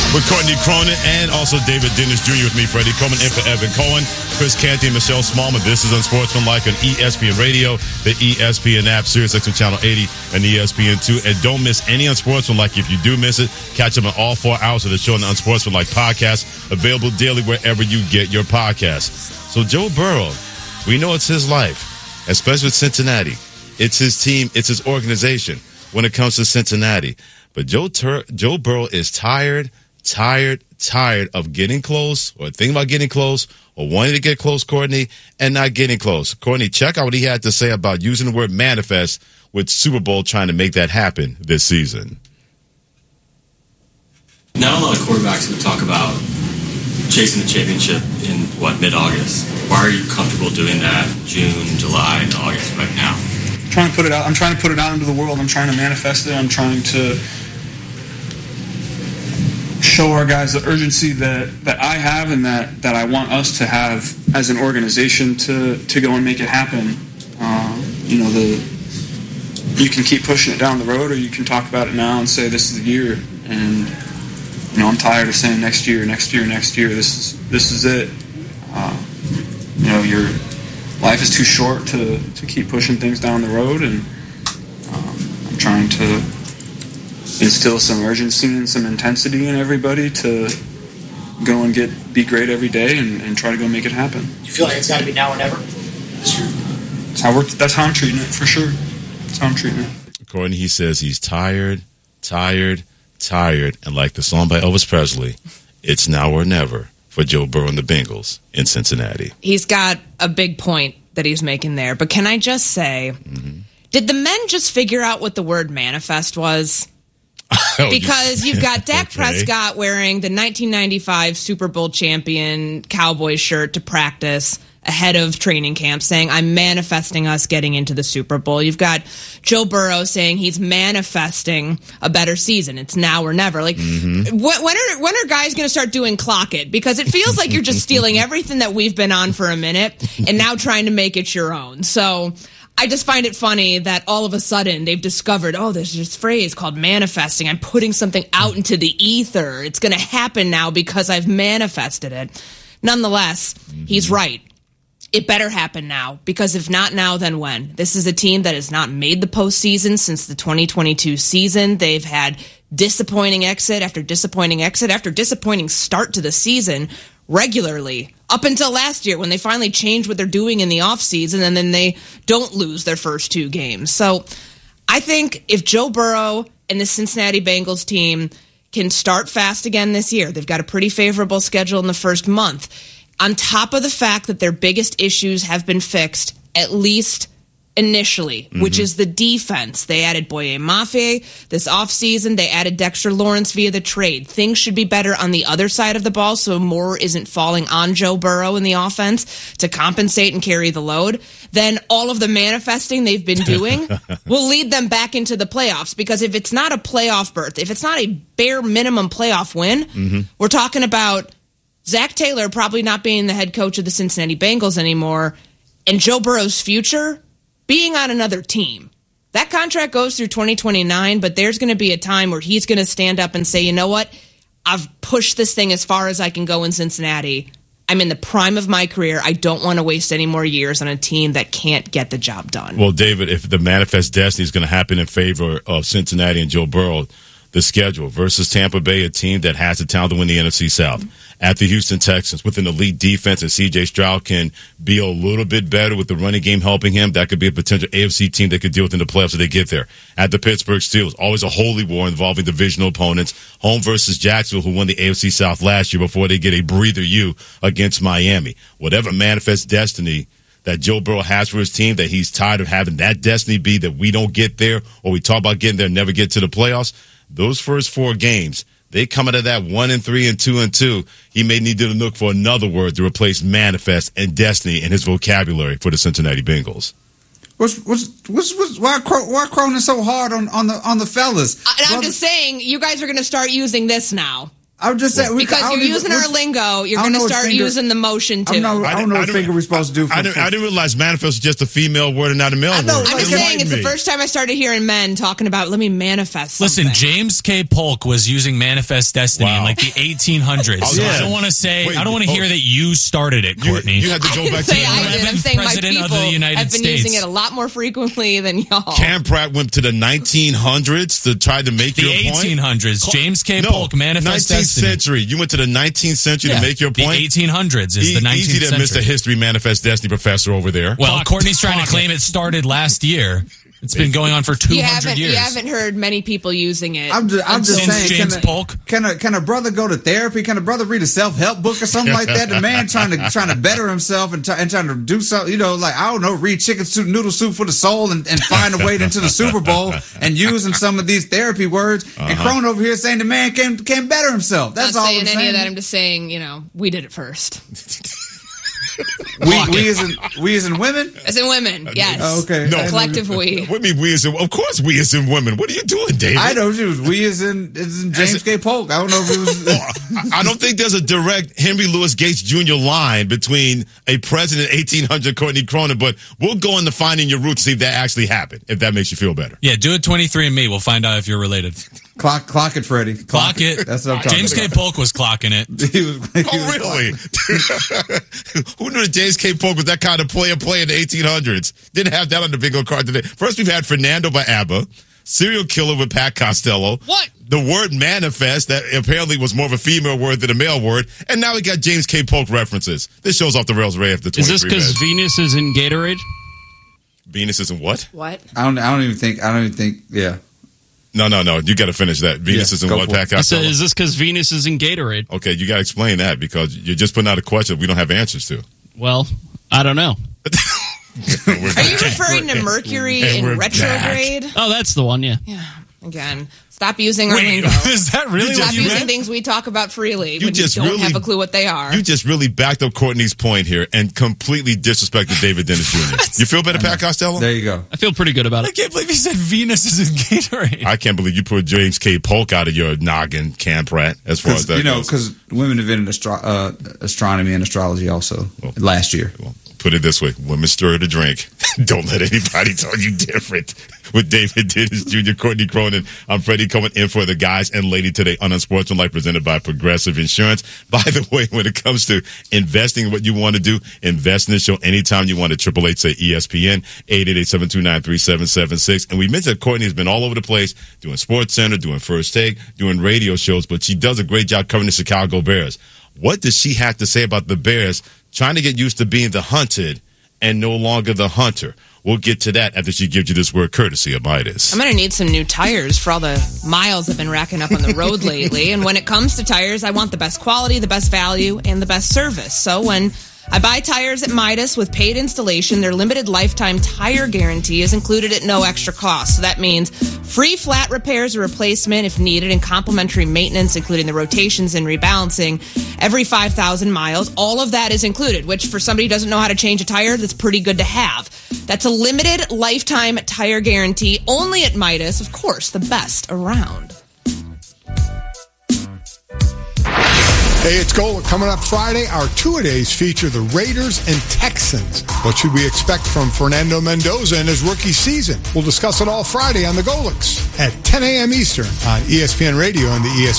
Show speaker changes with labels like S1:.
S1: with Courtney Cronin and also David Dennis Jr. with me, Freddie Coleman, in for Evan Cohen, Chris Canty, and Michelle Smallman. This is Unsportsmanlike on ESPN Radio, the ESPN app, SiriusXM Channel 80, and ESPN2. And don't miss any Unsportsmanlike. If you do miss it, catch them in all 4 hours of the show on the Unsportsmanlike podcast, available daily wherever you get your podcasts. So Joe Burrow, we know it's his life, especially with Cincinnati. It's his team. It's his organization when it comes to Cincinnati. But Joe Burrow is tired of getting close, or thinking about getting close, or wanting to get close, Courtney, and not getting close. Courtney, check out what he had to say about using the word manifest with Super Bowl trying to make that happen this season.
S2: Not a lot of quarterbacks would talk about chasing the championship in, mid-August. Why are you comfortable doing that June, July, and August right now?
S3: I'm trying to put it out into the world. I'm trying to manifest it. I'm trying to show our guys the urgency that I have and that I want us to have as an organization to go and make it happen. You can keep pushing it down the road, or you can talk about it now and say this is the year. And I'm tired of saying next year. This is it. Your life is too short to keep pushing things down the road, and I'm trying to instill some urgency and some intensity in everybody to go and be great every day and try to go make it happen.
S4: Do you feel like it's got to be now or never?
S3: That's how I'm treating it, for sure. That's how I'm treating it.
S1: Courtney, he says he's tired, and like the song by Elvis Presley, it's now or never for Joe Burrow and the Bengals in Cincinnati.
S5: He's got a big point that he's making there, but can I just say, did the men just figure out what the word manifest was? Because you've got Dak Prescott wearing the 1995 Super Bowl champion Cowboys shirt to practice ahead of training camp, saying, I'm manifesting us getting into the Super Bowl. You've got Joe Burrow saying he's manifesting a better season. It's now or never. Like, when are guys going to start doing clock it? Because it feels like you're just stealing everything that we've been on for a minute and now trying to make it your own. So I just find it funny that all of a sudden they've discovered, there's this phrase called manifesting. I'm putting something out into the ether. It's going to happen now because I've manifested it. Nonetheless, he's right. It better happen now, because if not now, then when? This is a team that has not made the postseason since the 2022 season. They've had disappointing exit after disappointing start to the season regularly, up until last year when they finally changed what they're doing in the offseason, and then they don't lose their first 2 games. So I think if Joe Burrow and the Cincinnati Bengals team can start fast again this year, they've got a pretty favorable schedule in the first month, on top of the fact that their biggest issues have been fixed, at least initially, which is the defense. They added Boye Mafe this offseason. They added Dexter Lawrence via the trade. Things should be better on the other side of the ball, so more isn't falling on Joe Burrow in the offense to compensate and carry the load. Then all of the manifesting they've been doing will lead them back into the playoffs, because if it's not a playoff berth, if it's not a bare minimum playoff win, we're talking about Zach Taylor probably not being the head coach of the Cincinnati Bengals anymore, and Joe Burrow's future being on another team. That contract goes through 2029, but there's going to be a time where he's going to stand up and say, you know what? I've pushed this thing as far as I can go in Cincinnati. I'm in the prime of my career. I don't want to waste any more years on a team that can't get the job done.
S1: Well, David, if the manifest destiny is going to happen in favor of Cincinnati and Joe Burrow, the schedule versus Tampa Bay, a team that has the talent to win the NFC South. At the Houston Texans, with an elite defense, and C.J. Stroud can be a little bit better with the running game helping him, that could be a potential AFC team that could deal with in the playoffs if they get there. At the Pittsburgh Steelers, always a holy war involving divisional opponents. Home versus Jacksonville, who won the AFC South last year before they get a breather against Miami. Whatever manifest destiny that Joe Burrow has for his team, that he's tired of having that destiny be that we don't get there, or we talk about getting there and never get to the playoffs. Those first 4 games, they come out of that 1-3 and 2-2. He may need to look for another word to replace manifest and destiny in his vocabulary for the Cincinnati Bengals.
S6: Why Cronin so hard on the fellas?
S5: And I'm just saying, you guys are going to start using this now.
S4: I'm just saying
S5: because you're using our lingo, you're going to start using the motion too.
S4: I don't know what finger we're supposed to do.
S1: I didn't realize manifest was just a female word and not a male word.
S5: I'm just saying it's the first time I started hearing men talking about let me manifest something.
S6: Listen, James K. Polk was using manifest destiny in like the 1800s. So I don't want to say, I don't want to hear that you started it, Courtney.
S1: You had to go back to the
S5: I did. I'm saying my
S6: President
S5: people
S6: of the United
S5: have been
S6: States.
S5: using it a lot more frequently than y'all.
S1: Cam Pratt went to the 1900s to try to make your point.
S6: The 1800s. James K. Polk, manifest
S1: 19th
S6: destiny.
S1: century. You went to the 19th century to make your point.
S6: The 1800s is the 19th
S1: Easy to
S6: century.
S1: Mr. History Manifest Destiny professor over there.
S6: Well, Courtney's trying to claim it started last year. It's been going on for 200 years.
S5: You haven't heard many people using it.
S4: I'm just saying,
S6: James Polk.
S4: Can a brother go to therapy? Can a brother read a self-help book or something like that? The man trying to better himself and trying to do something, like, I don't know, read Chicken Soup, Noodle Soup for the Soul and find a way into the Super Bowl and using some of these therapy words. And Crone over here saying the man can better himself. That's all I'm saying.
S5: Not saying any of that. I'm just saying, we did it first.
S4: We as in women?
S5: As in women, yes.
S4: Oh, okay.
S1: No.
S5: Collective we.
S1: What do you mean we as in? Of course we as in women. What are you doing, David?
S4: I know it was we as in James K. Polk. I don't know if it was.
S1: I don't think there's a direct Henry Louis Gates Jr. line between a president 1800 Courtney Cronin, but we'll go into finding your roots, see if that actually happened, if that makes you feel better.
S6: Yeah, do it 23andMe. We'll find out if you're related.
S4: Clock it, Freddie.
S6: Clock it.
S4: That's what I'm talking
S6: James
S4: about.
S6: K. Polk was clocking it.
S1: Really? Who knew that James K. Polk was that kind of player in the 1800s? Didn't have that on the bingo card today. First, we've had Fernando by ABBA, Serial Killer with Pat Costello.
S6: What?
S1: The word manifest, that apparently was more of a female word than a male word. And now we got James K. Polk references. This show's off the rails right after 23
S7: Is this because Venus is in Gatorade?
S1: Venus isn't what?
S5: What?
S4: I don't even think. Yeah.
S1: No. You got to finish that. Venus isn't what, Pat
S7: I
S1: Costello?
S7: said, is this because Venus is in Gatorade?
S1: Okay, you got to explain that because you're just putting out a question we don't have answers to.
S7: Well, I don't know.
S5: Are you referring to Mercury in retrograde?
S7: Oh, that's the one, yeah.
S5: Yeah. Again, stop using our lingo.
S6: Is that really
S5: Stop
S6: what you
S5: using
S6: meant?
S5: things we talk about freely
S1: You
S5: when
S1: just
S5: you don't
S1: really-
S5: have a clue what they are.
S1: You just really backed up Courtney's point here and completely disrespected David Dennis Jr. You feel better, Pat Costello?
S4: There you go.
S7: I feel pretty good about
S6: I
S7: it.
S6: can't believe he said Venus is in Gatorade.
S1: I can't believe you put James K. Polk out of your noggin, Cam Pratt, as far as that goes.
S4: Because women invented astronomy and astrology also last year.
S1: Well, put it this way. Women stir the drink. Don't let anybody tell you different. With David Dennis Jr., Courtney Cronin, I'm Freddie coming in for the guys and lady today on Unsportsmanlike presented by Progressive Insurance. By the way, when it comes to investing what you want to do, invest in the show anytime you want. 888 say ESPN, 888-729-3776. And we mentioned that Courtney has been all over the place doing Sports Center, doing First Take, doing radio shows, but she does a great job covering the Chicago Bears. What does she have to say about the Bears trying to get used to being the hunted and no longer the hunter? We'll get to that after she gives you this word courtesy of Midas.
S5: I'm going to need some new tires for all the miles I've been racking up on the road lately. And when it comes to tires, I want the best quality, the best value, and the best service. So when I buy tires at Midas with paid installation, their limited lifetime tire guarantee is included at no extra cost. So that means free flat repairs or replacement if needed and complimentary maintenance, including the rotations and rebalancing every 5,000 miles. All of that is included, which for somebody who doesn't know how to change a tire, that's pretty good to have. That's a limited lifetime tire guarantee only at Midas. Of course, the best around.
S8: Hey, it's Golic. Coming up Friday, our two-a-days feature the Raiders and Texans. What should we expect from Fernando Mendoza in his rookie season? We'll discuss it all Friday on the Golics at 10 a.m. Eastern on ESPN Radio and the ESPN